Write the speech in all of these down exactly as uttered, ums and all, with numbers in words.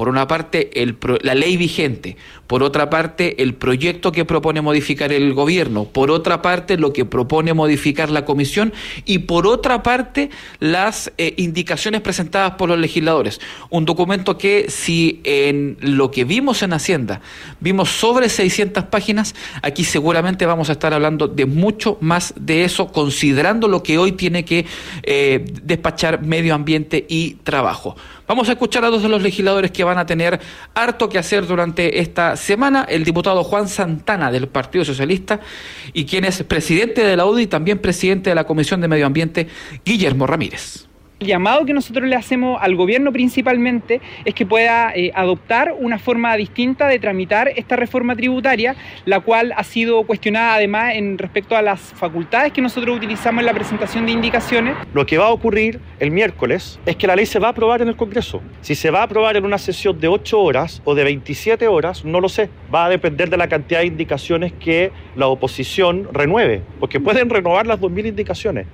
por una parte el pro, la ley vigente, por otra parte el proyecto que propone modificar el gobierno, por otra parte lo que propone modificar la comisión y por otra parte las eh, indicaciones presentadas por los legisladores. Un documento que si en lo que vimos en Hacienda vimos sobre seiscientas páginas, aquí seguramente vamos a estar hablando de mucho más de eso, considerando lo que hoy tiene que eh, despachar Medio Ambiente y Trabajo. Vamos a escuchar a dos de los legisladores que van a tener harto que hacer durante esta semana, el diputado Juan Santana del Partido Socialista y quien es presidente de la U D I y también presidente de la Comisión de Medio Ambiente, Guillermo Ramírez. El llamado que nosotros le hacemos al gobierno principalmente es que pueda eh, adoptar una forma distinta de tramitar esta reforma tributaria, la cual ha sido cuestionada además en respecto a las facultades que nosotros utilizamos en la presentación de indicaciones. Lo que va a ocurrir el miércoles es que la ley se va a aprobar en el Congreso. Si se va a aprobar en una sesión de ocho horas o de veintisiete horas, no lo sé. Va a depender de la cantidad de indicaciones que la oposición renueve, porque pueden renovar las dos mil indicaciones.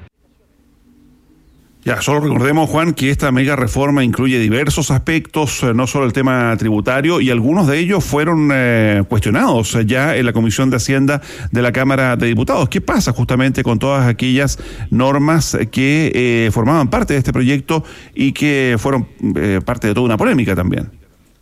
Ya, solo recordemos, Juan, que esta mega reforma incluye diversos aspectos, no solo el tema tributario, y algunos de ellos fueron eh, cuestionados ya en la Comisión de Hacienda de la Cámara de Diputados. ¿Qué pasa justamente con todas aquellas normas que eh, formaban parte de este proyecto y que fueron eh, parte de toda una polémica también?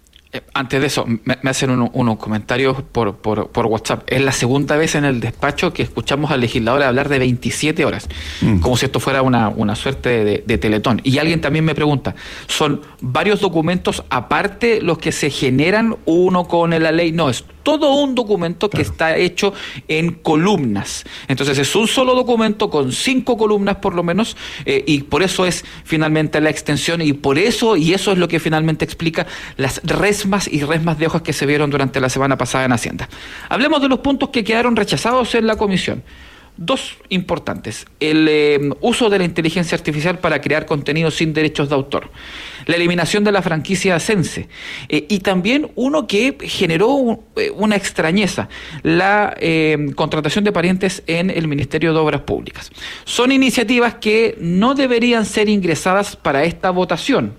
Antes de eso, me, me hacen unos uno comentarios por, por, por WhatsApp. Es la segunda vez en el despacho que escuchamos al legislador hablar de veintisiete horas, mm. como si esto fuera una, una suerte de, de teletón. Y alguien también me pregunta, ¿son varios documentos aparte los que se generan uno con la ley? No, es todo un documento que claro. está hecho en columnas. Entonces es un solo documento con cinco columnas por lo menos, eh, y por eso es finalmente la extensión, y por eso, y eso es lo que finalmente explica las resmas y resmas de hojas que se vieron durante la semana pasada en Hacienda. Hablemos de los puntos que quedaron rechazados en la comisión. Dos importantes: el eh, uso de la inteligencia artificial para crear contenido sin derechos de autor, la eliminación de la franquicia Sense, eh, y también uno que generó un, eh, una extrañeza, la eh, contratación de parientes en el Ministerio de Obras Públicas. Son iniciativas que no deberían ser ingresadas para esta votación,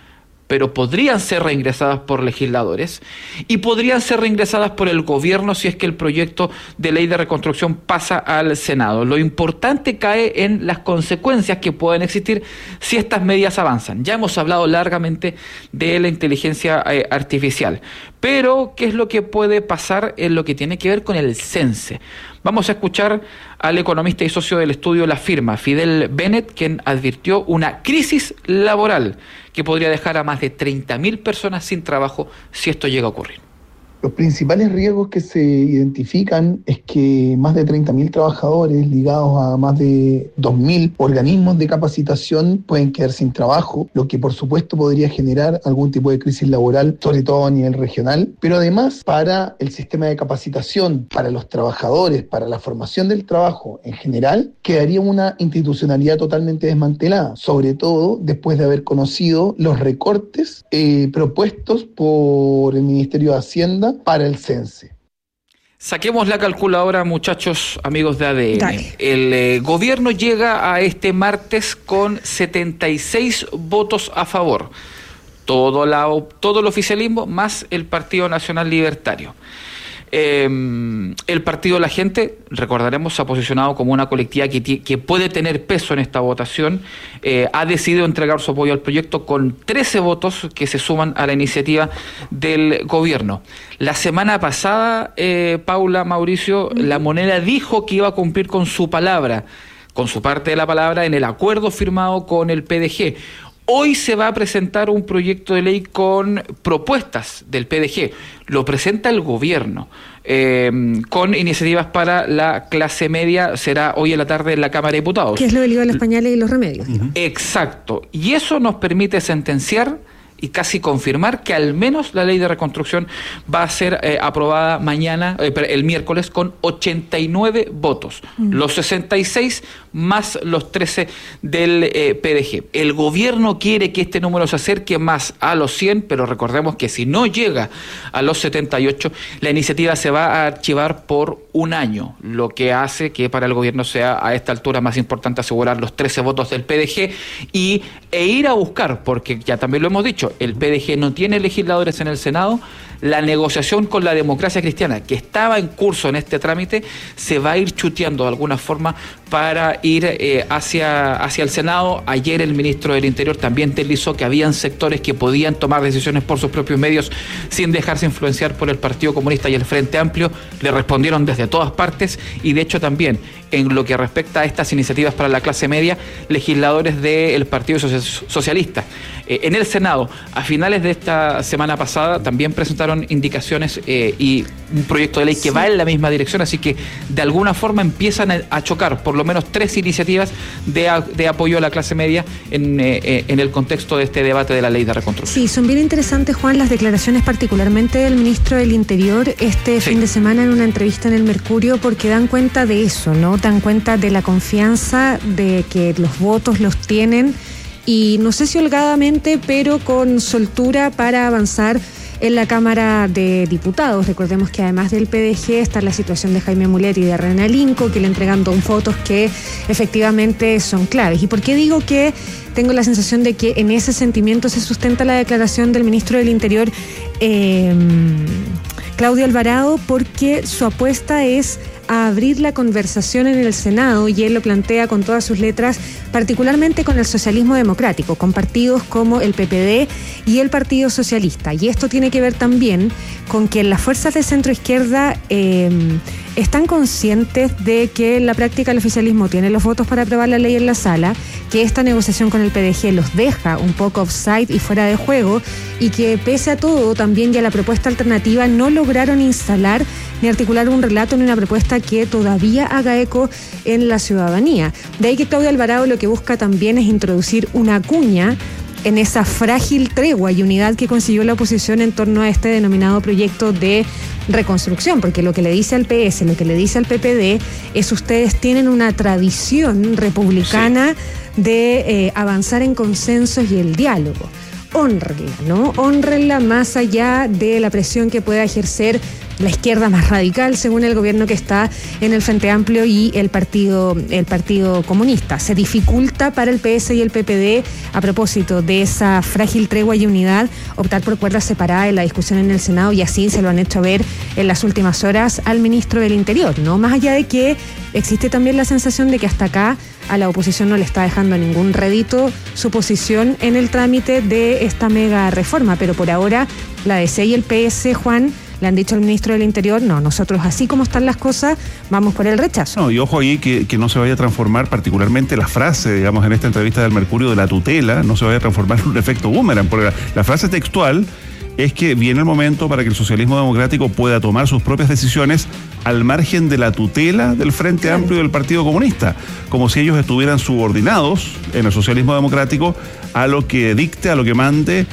pero podrían ser reingresadas por legisladores y podrían ser reingresadas por el gobierno si es que el proyecto de ley de reconstrucción pasa al Senado. Lo importante cae en las consecuencias que pueden existir si estas medidas avanzan. Ya hemos hablado largamente de la inteligencia eh, artificial, pero ¿qué es lo que puede pasar en lo que tiene que ver con el Sense? Vamos a escuchar al economista y socio del estudio La Firma, Fidel Bennett, quien advirtió una crisis laboral que podría dejar a más de treinta mil personas sin trabajo si esto llega a ocurrir. Los principales riesgos que se identifican es que más de treinta mil trabajadores ligados a más de dos mil organismos de capacitación pueden quedar sin trabajo, lo que por supuesto podría generar algún tipo de crisis laboral, sobre todo a nivel regional, pero además para el sistema de capacitación, para los trabajadores, para la formación del trabajo en general, quedaría una institucionalidad totalmente desmantelada, sobre todo después de haber conocido los recortes eh, propuestos por el Ministerio de Hacienda para el Sense. Saquemos la calculadora, muchachos, amigos de A D N. Dale. El eh, gobierno llega a este martes con setenta y seis votos a favor. Todo, la, todo el oficialismo más el Partido Nacional Libertario. Eh, el Partido de la Gente, recordaremos, se ha posicionado como una colectividad que, que puede tener peso en esta votación. Eh, ha decidido entregar su apoyo al proyecto con trece votos que se suman a la iniciativa del gobierno. La semana pasada, eh, Paula, Mauricio, mm. la Moneda dijo que iba a cumplir con su palabra, con su parte de la palabra en el acuerdo firmado con el P D G. Hoy se va a presentar un proyecto de ley con propuestas del P D G. Lo presenta el gobierno, eh, con iniciativas para la clase media. Será hoy en la tarde en la Cámara de Diputados. Que es lo del I V A de los pañales y los remedios. Uh-huh. Exacto. Y eso nos permite sentenciar y casi confirmar que al menos la ley de reconstrucción va a ser eh, aprobada mañana, eh, el miércoles, con ochenta y nueve votos. Mm. Los sesenta y seis más los trece del eh, P D G. El gobierno quiere que este número se acerque más a los cien, pero recordemos que si no llega a los setenta y ocho, la iniciativa se va a archivar por un año, lo que hace que para el gobierno sea a esta altura más importante asegurar los trece votos del P D G y, e ir a buscar, porque ya también lo hemos dicho, el P D G no tiene legisladores en el Senado, la negociación con la Democracia Cristiana, que estaba en curso en este trámite, se va a ir chuteando de alguna forma para ir eh, hacia, hacia el Senado. Ayer el ministro del Interior también deslizó que habían sectores que podían tomar decisiones por sus propios medios sin dejarse influenciar por el Partido Comunista y el Frente Amplio. Le respondieron desde todas partes, y de hecho también en lo que respecta a estas iniciativas para la clase media, legisladores del Partido Socialista eh, en el Senado a finales de esta semana pasada también presentaron indicaciones eh, y un proyecto de ley que sí va en la misma dirección, así que de alguna forma empiezan a, a chocar por lo menos tres iniciativas de, a, de apoyo a la clase media en, eh, en el contexto de este debate de la ley de reconstrucción. Sí, son bien interesantes, Juan, las declaraciones particularmente del ministro del Interior este sí. fin de semana en una entrevista en El Mercurio, porque dan cuenta de eso, ¿no? Dan cuenta de la confianza de que los votos los tienen, y no sé si holgadamente, pero con soltura para avanzar en la Cámara de Diputados. Recordemos que además del P D G está la situación de Jaime Mulet y de René Linco, que le entregan dos votos que efectivamente son claves. ¿Y por qué digo que tengo la sensación de que en ese sentimiento se sustenta la declaración del ministro del Interior, eh, Claudio Alvarado? Porque su apuesta es a abrir la conversación en el Senado, y él lo plantea con todas sus letras, particularmente con el socialismo democrático, con partidos como el P P D y el Partido Socialista. Y esto tiene que ver también con que las fuerzas de centro izquierda eh, están conscientes de que en la práctica el oficialismo tiene los votos para aprobar la ley en la sala, que esta negociación con el P D G los deja un poco offside y fuera de juego, y que pese a todo también y a la propuesta alternativa no lograron instalar ni articular un relato ni una propuesta que todavía haga eco en la ciudadanía. De ahí que Claudio Alvarado lo que busca también es introducir una cuña en esa frágil tregua y unidad que consiguió la oposición en torno a este denominado proyecto de reconstrucción, porque lo que le dice al P S, lo que le dice al P P D es: ustedes tienen una tradición republicana sí. de eh, avanzar en consensos y el diálogo. Hónrenla, ¿no? Hónrenla más allá de la presión que pueda ejercer la izquierda más radical, según el gobierno que está en el Frente Amplio y el Partido, el Partido Comunista. Se dificulta para el P S y el P P D, a propósito de esa frágil tregua y unidad, optar por cuerdas separadas en la discusión en el Senado, y así se lo han hecho ver en las últimas horas al ministro del Interior, ¿no? Más allá de que existe también la sensación de que hasta acá a la oposición no le está dejando ningún rédito su posición en el trámite de esta mega reforma, pero por ahora la D C y el P S, Juan, le han dicho al ministro del Interior: no, nosotros así como están las cosas, vamos por el rechazo. No, y ojo ahí que, que no se vaya a transformar, particularmente la frase, digamos, en esta entrevista del Mercurio, de la tutela, no se vaya a transformar en un efecto boomerang, porque la, la frase textual es que viene el momento para que el socialismo democrático pueda tomar sus propias decisiones al margen de la tutela del Frente Amplio y del Partido Comunista, como si ellos estuvieran subordinados en el socialismo democrático a lo que dicte, a lo que mande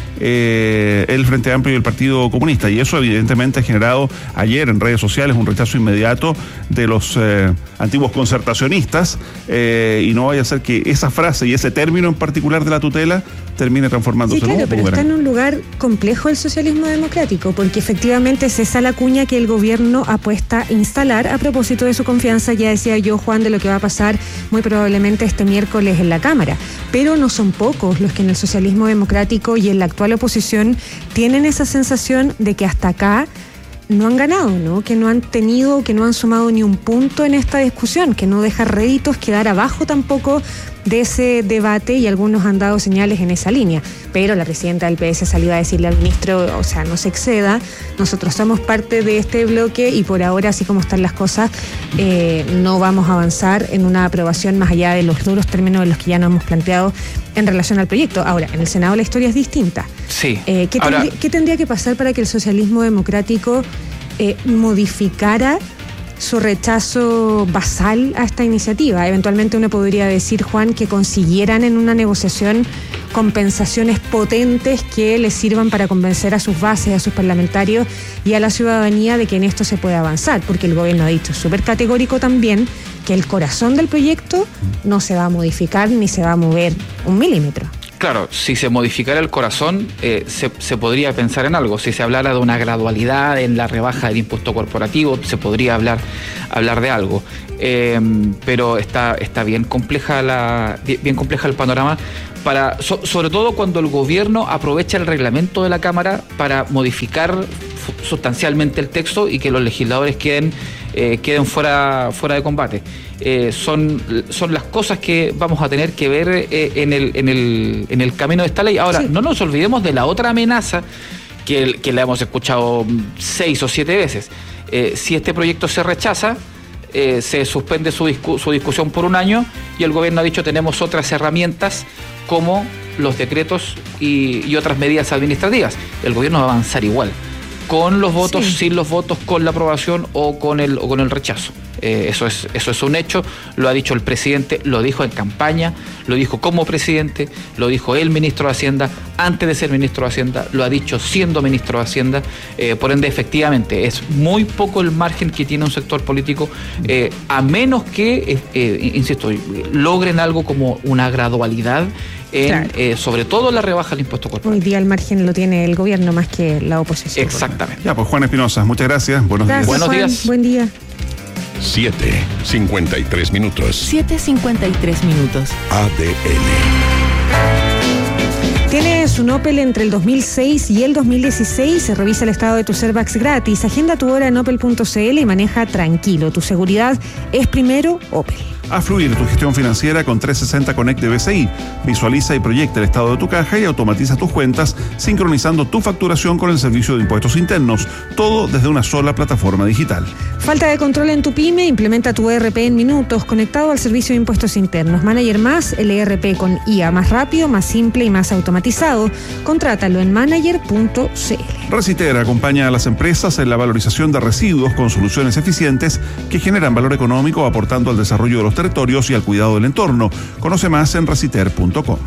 eh, el Frente Amplio y el Partido Comunista. Y eso evidentemente ha generado ayer en redes sociales un rechazo inmediato de los eh, antiguos concertacionistas, eh, y no vaya a ser que esa frase y ese término en particular de la tutela termine transformándose sí, claro, en un pero boomerang. está en un lugar complejo el socialismo democrático, porque efectivamente es esa la cuña que el gobierno apuesta a instalar a propósito de su confianza, ya decía yo, Juan, de lo que va a pasar muy probablemente este miércoles en la Cámara. Pero no son pocos los que en el socialismo democrático y en la actual oposición tienen esa sensación de que hasta acá no han ganado, ¿no? Que no han tenido, que no han sumado ni un punto en esta discusión, que no deja réditos quedar abajo tampoco de ese debate, y algunos han dado señales en esa línea. Pero la presidenta del P S salió a decirle al ministro: o sea, no se exceda, nosotros somos parte de este bloque y por ahora, así como están las cosas, eh, no vamos a avanzar en una aprobación más allá de los duros términos de los que ya nos hemos planteado en relación al proyecto. Ahora, en el Senado la historia es distinta. Sí. Eh, ¿qué, Ahora... tendría, ¿Qué tendría que pasar para que el socialismo democrático eh, modificara su rechazo basal a esta iniciativa? Eventualmente uno podría decir, Juan, que consiguieran en una negociación compensaciones potentes que les sirvan para convencer a sus bases, a sus parlamentarios y a la ciudadanía de que en esto se puede avanzar, porque el gobierno ha dicho súper categórico también que el corazón del proyecto no se va a modificar ni se va a mover un milímetro. Claro, si se modificara el corazón, eh, se, se podría pensar en algo. Si se hablara de una gradualidad en la rebaja del impuesto corporativo, se podría hablar, hablar de algo. Eh, pero está, está bien compleja la, bien compleja el panorama, para so, sobre todo cuando el gobierno aprovecha el reglamento de la Cámara para modificar sustancialmente el texto y que los legisladores queden eh, queden fuera fuera de combate. Eh, son, son las cosas que vamos a tener que ver eh, en, el, en, el, en el camino de esta ley. Ahora, sí. no nos olvidemos de la otra amenaza que, que la hemos escuchado seis o siete veces. Eh, si este proyecto se rechaza, eh, se suspende su, discu- su discusión por un año y el gobierno ha dicho tenemos otras herramientas como los decretos y, y otras medidas administrativas. El gobierno va a avanzar igual, con los votos, sí. sin los votos, con la aprobación o con el, o con el rechazo. Eh, eso es, eso es un hecho, lo ha dicho el presidente, lo dijo en campaña, lo dijo como presidente, lo dijo el ministro de Hacienda, antes de ser ministro de Hacienda, lo ha dicho siendo ministro de Hacienda, eh, por ende, efectivamente, es muy poco el margen que tiene un sector político, eh, a menos que, eh, insisto, logren algo como una gradualidad en, claro. eh, sobre todo la rebaja del impuesto corporal. Hoy día el margen lo tiene el gobierno más que la oposición. Exactamente. Ya, pues Juan Espinosa, muchas gracias, buenos gracias, días. Buenos Juan, días. Buen día. siete cincuenta y tres minutos. siete cincuenta y tres minutos. A D N. Tienes un Opel entre el dos mil seis y el dos mil dieciséis. Se revisa el estado de tus airbags gratis. Agenda tu hora en opel punto c l y maneja tranquilo. Tu seguridad es primero Opel. A fluir tu gestión financiera con trescientos sesenta Connect de B C I. Visualiza y proyecta el estado de tu caja y automatiza tus cuentas, sincronizando tu facturación con el servicio de impuestos internos. Todo desde una sola plataforma digital. Falta de control en tu pyme, implementa tu E R P en minutos, conectado al servicio de impuestos internos. Manager Más, el E R P con I A más rápido, más simple y más automatizado. Contrátalo en manager punto c l. Reciter acompaña a las empresas en la valorización de residuos con soluciones eficientes que generan valor económico, aportando al desarrollo de los territorios y al cuidado del entorno. Conoce más en reciter punto com.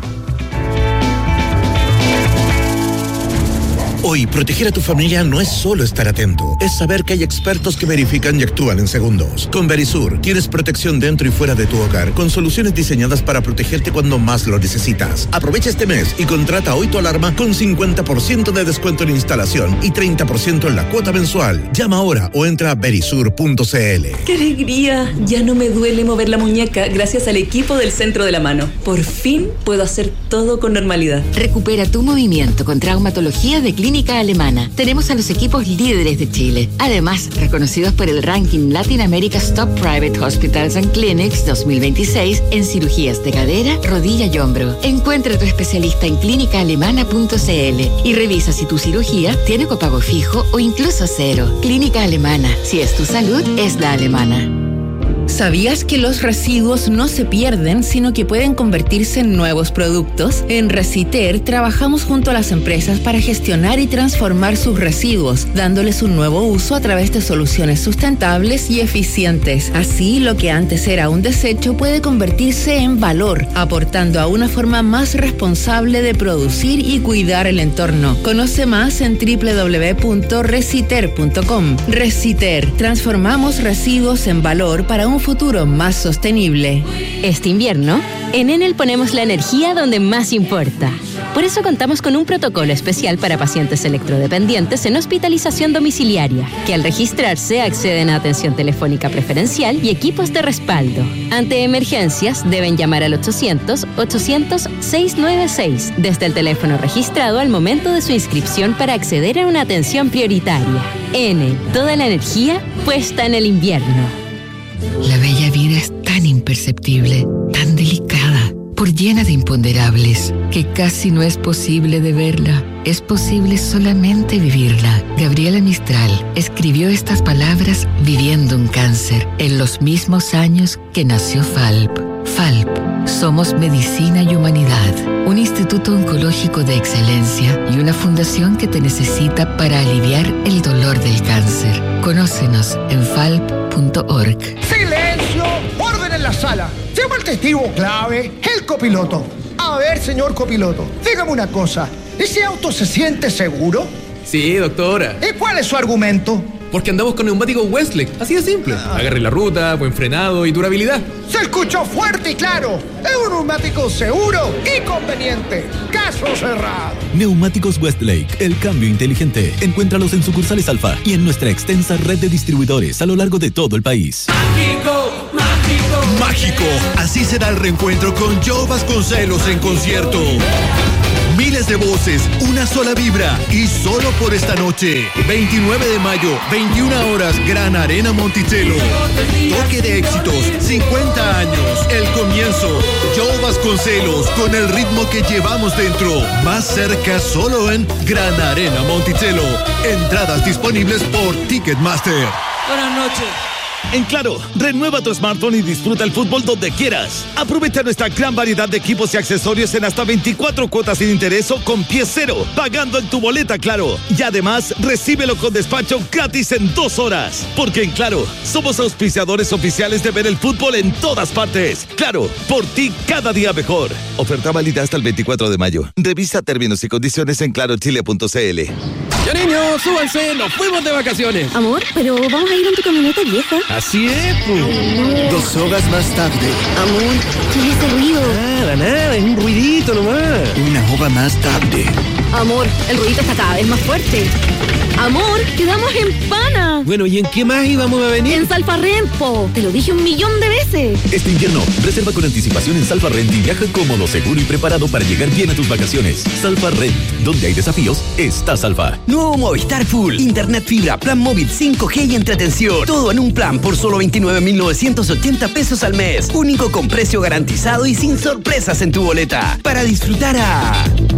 Hoy, proteger a tu familia no es solo estar atento, es saber que hay expertos que verifican y actúan en segundos. Con Verisur, tienes protección dentro y fuera de tu hogar, con soluciones diseñadas para protegerte cuando más lo necesitas. Aprovecha este mes y contrata hoy tu alarma con cincuenta por ciento de descuento en instalación y treinta por ciento en la cuota mensual. Llama ahora o entra a verisur punto c l. ¡Qué alegría! Ya no me duele mover la muñeca gracias al equipo del Centro de la Mano. Por fin puedo hacer todo con normalidad. Recupera tu movimiento con traumatología de Clínica Alemana. Tenemos a los equipos líderes de Chile, además reconocidos por el ranking Latin America's Top Private Hospitals and Clinics dos mil veintiséis en cirugías de cadera, rodilla y hombro. Encuentra a tu especialista en clínica alemana punto c l y revisa si tu cirugía tiene copago fijo o incluso cero. Clínica Alemana. Si es tu salud, es la alemana. ¿Sabías que los residuos no se pierden, sino que pueden convertirse en nuevos productos? En Reciter trabajamos junto a las empresas para gestionar y transformar sus residuos, dándoles un nuevo uso a través de soluciones sustentables y eficientes. Así, lo que antes era un desecho puede convertirse en valor, aportando a una forma más responsable de producir y cuidar el entorno. Conoce más en doble u doble u doble u punto reciter punto com. Reciter, transformamos residuos en valor para un futuro más sostenible. Este invierno, en Enel ponemos la energía donde más importa. Por eso contamos con un protocolo especial para pacientes electrodependientes en hospitalización domiciliaria, que al registrarse acceden a atención telefónica preferencial y equipos de respaldo. Ante emergencias, deben llamar al ochocientos, ochocientos, seiscientos noventa y seis desde el teléfono registrado al momento de su inscripción para acceder a una atención prioritaria. Enel, toda la energía puesta en el invierno. La bella vida es tan imperceptible, tan delicada, por llena de imponderables, que casi no es posible de verla. Es posible solamente vivirla. Gabriela Mistral escribió estas palabras viviendo un cáncer en los mismos años que nació Falp. Falp, somos medicina y humanidad, un instituto oncológico de excelencia y una fundación que te necesita para aliviar el dolor del cáncer. Conócenos en falp punto org. ¡Silencio! ¡Orden en la sala! Llama al testigo clave, el copiloto. A ver, señor copiloto, dígame una cosa. ¿Ese auto se siente seguro? Sí, doctora. ¿Y cuál es su argumento? Porque andamos con neumáticos Westlake, así de simple. Agarre la ruta, buen frenado y durabilidad. ¡Se escuchó fuerte y claro! ¡Es un neumático seguro y conveniente! ¡Caso cerrado! Neumáticos Westlake, el cambio inteligente. Encuéntralos en sucursales Alfa y en nuestra extensa red de distribuidores a lo largo de todo el país. Mágico, mágico. Mágico. Así será el reencuentro con Joe Vasconcelos en concierto. Miles de voces, una sola vibra y solo por esta noche. veintinueve de mayo, veintiuna horas, Gran Arena Monticello. Toque de éxitos, cincuenta años, el comienzo. Joe Vasconcelos con el ritmo que llevamos dentro. Más cerca solo en Gran Arena Monticello. Entradas disponibles por Ticketmaster. Buenas noches. En Claro, renueva tu smartphone y disfruta el fútbol donde quieras. Aprovecha nuestra gran variedad de equipos y accesorios en hasta veinticuatro cuotas sin interés o con pie cero, pagando en tu boleta Claro. Y además, recíbelo con despacho gratis en dos horas. Porque en Claro, somos auspiciadores oficiales de ver el fútbol en todas partes. Claro, por ti cada día mejor. Oferta válida hasta el veinticuatro de mayo. Revisa términos y condiciones en claro chile punto c l. Ya niños, súbanse, nos fuimos de vacaciones. Amor, pero vamos a ir en tu camioneta vieja. Así es, pues. Dos horas más tarde. Amor, ¿qué es ese ruido? Nada, nada, es un ruidito nomás. Una hora más tarde. Amor, el ruidito está cada vez más fuerte. Amor, quedamos en Pana. Bueno, ¿y en qué más íbamos a venir? En Salfarrent, po. Te lo dije un millón de veces. Este invierno, reserva con anticipación en Salfarrent y viaja cómodo, seguro y preparado para llegar bien a tus vacaciones. Salfarrent, donde hay desafíos, está Salfa. Nuevo Movistar Full, internet fibra, plan móvil cinco G y entretención. Todo en un plan por solo veintinueve mil novecientos ochenta pesos al mes. Único con precio garantizado y sin sorpresas en tu boleta. Para disfrutar a...